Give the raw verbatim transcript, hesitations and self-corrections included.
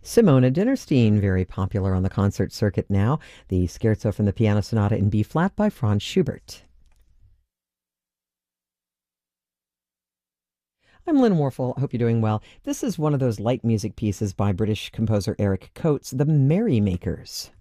Simona Dinnerstein, very popular on the concert circuit now. The Scherzo from the Piano Sonata in B flat by Franz Schubert. I'm Lynn Warfel. I hope you're doing well. This is one of those light music pieces by British composer Eric Coates, The Merrymakers.